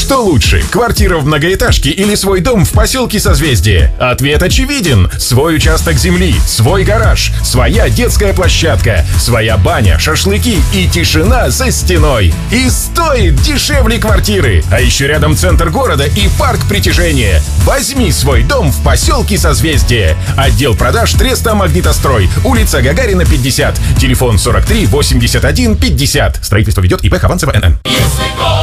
Что лучше, квартира в многоэтажке или свой дом в поселке Созвездие? Ответ очевиден. Свой участок земли, свой гараж, своя детская площадка, своя баня, шашлыки и тишина за стеной. И стоит дешевле квартиры. А еще рядом центр города и парк притяжения. Возьми свой дом в поселке Созвездие. Отдел продаж Треста Магнитострой. Улица Гагарина, 50. Телефон 43 81 50. Строительство ведет ИП Хованцева НН.